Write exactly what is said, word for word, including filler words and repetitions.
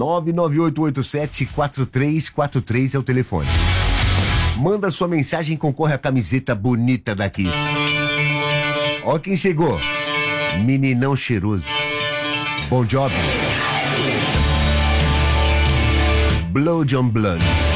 nove nove oito oito sete quatro três quatro três é o telefone. Manda sua mensagem e concorre à camiseta bonita da Kiss. Ó quem chegou. Meninão cheiroso. Bon Jovi. Blood on Blood.